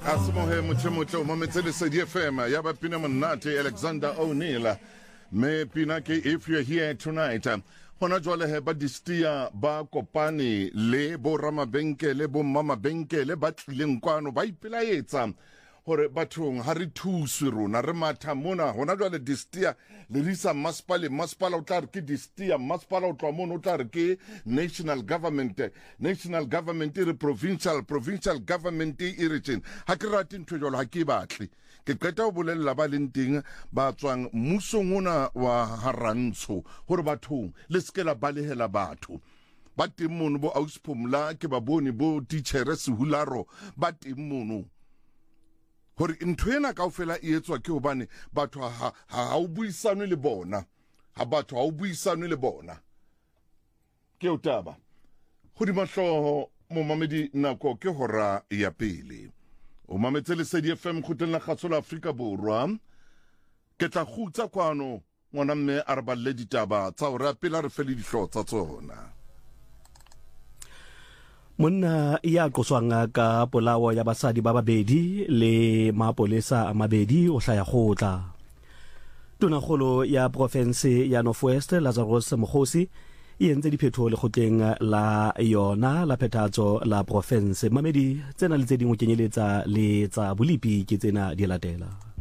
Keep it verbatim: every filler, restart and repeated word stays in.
Asimohe muthemuhle umametsele D F M yaba pina monate Alexander O'Neil me pina ke if you're here tonight hona jwale he ba distia ba kopane le bo ramabenke le bo mama benke le ba tlileng kwano ba ipilaetsa hore bathong ha re thuswe rona re matha mona hona jwale distia le risa masipala masipala o tla re ke distia masipala o tla mona o tla re ke national government national government re provincial provincial government e region ha ke rate ntho jwalo ha ke batle ke qeta o bolella ba leng teng ba tswang mmusong ona wa Harantsho hore bathong le skela balehela batho ba teng mono bo Ausphumla ke ba bone bo teacher Sehularo ba teng mono hore ntho ena kaofela e etswa ke hobane batho ha ha o buisane le bona ha batho ha o buisane le bona ke o taba ho di mahloho mo mamedi nako ke hora ya pele o mametse le D F M khutela khatsola Afrika Borwa ke tla khutsa kwano ngwana mme a re balle ditaba tsa o ra pela re fele dihlotsa tsona. Monna ya qoswang ka polao ya basadi ba babedi le mapolesa a mabedi o hlaya khotla. Tonakgolo ya province ya Northwest Lazarus Mkhosi e entse diphetho le khotleng la yona la phethatso la province mamedi tsena le tse dingwe kenyeletsa le tsa bolipi ke tsena di latela.